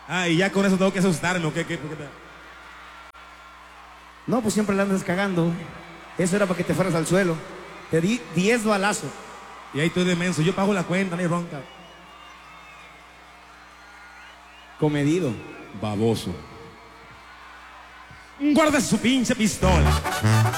Ah, y ya con eso tengo que asustarme, ¿o qué? No, pues siempre la andas cagando. Eso era para que te fueras al suelo. Te di 10 balazos. Y ahí estoy de menso, yo pago la cuenta, no hay ronca. Comedido. Baboso. Guarda su pinche pistola.